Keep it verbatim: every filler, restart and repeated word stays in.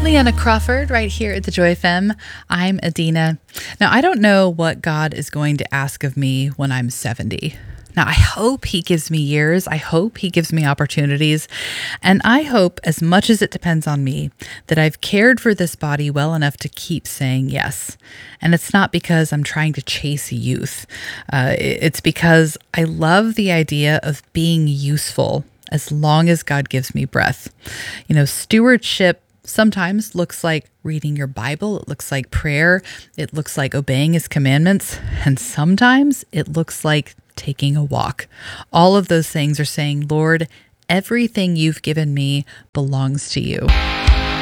Leanna Crawford right here at the Joy F M. I'm Adina. Now, I don't know what God is going to ask of me when I'm seventy. Now, I hope he gives me years. I hope he gives me opportunities. And I hope, as much as it depends on me, that I've cared for this body well enough to keep saying yes. And it's not because I'm trying to chase youth. Uh, it's because I love the idea of being useful as long as God gives me breath. You know, stewardship sometimes looks like reading your Bible. It looks like prayer. It looks like obeying his commandments. And sometimes it looks like taking a walk. All of those things are saying, Lord, everything you've given me belongs to you.